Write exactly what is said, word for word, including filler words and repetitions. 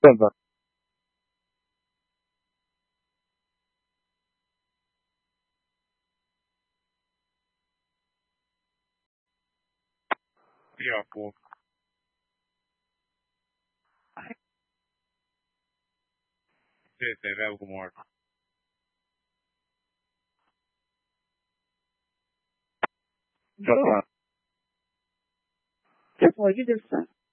تفضل. Yעקב. Sí, sí, veo como That's all you just said.